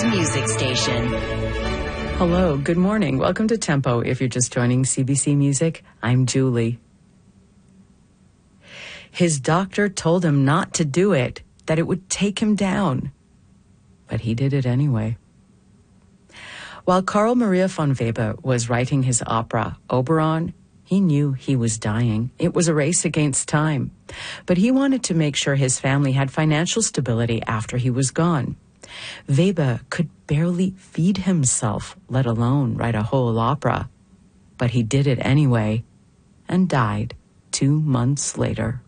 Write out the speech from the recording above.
World's music station. Hello, good morning. Welcome to Tempo. If you're just joining CBC Music, I'm Julie. His doctor told him not to do it, that it would take him down. But he did it anyway. While Carl Maria von Weber was writing his opera, Oberon, he knew he was dying. It was a race against time. But he wanted to make sure his family had financial stability after he was gone. Weber could barely feed himself, let alone write a whole opera. But he did it anyway, and died 2 months later.